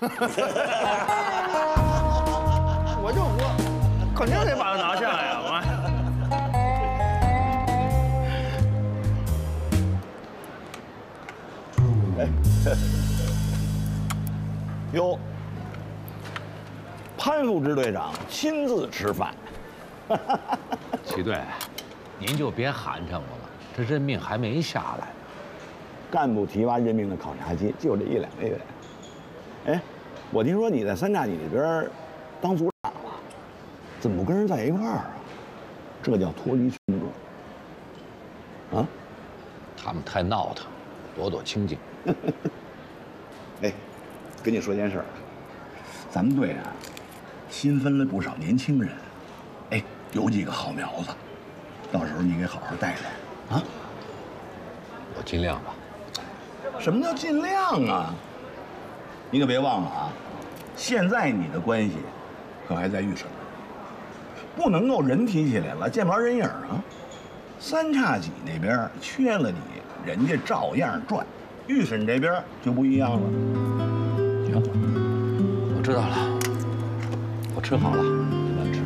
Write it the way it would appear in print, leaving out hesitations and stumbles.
我就说，肯定得把他拿下呀！我。 哎，哟，潘副支队长亲自吃饭。 齐队，您就别寒碜我了，这任命还没下来呢。 干部提拔任命的考察期就这1、2个月。哎，我听说你在3叉戟那边当组长了，怎么不跟人在一块儿啊？这叫脱离群众。啊？ 他们太闹腾，躲躲清静。 哎，跟你说件事儿，咱们队啊，新分了不少年轻人，哎，有几个好苗子，到时候你给好好带带啊。 我尽量吧。 什么叫尽量啊？你可别忘了啊，现在你的关系可还在预审，不能够人提起来了见不着人影啊。3叉戟那边缺了你，人家照样转。预审这边就不一样了。 行，我知道了，我吃好了。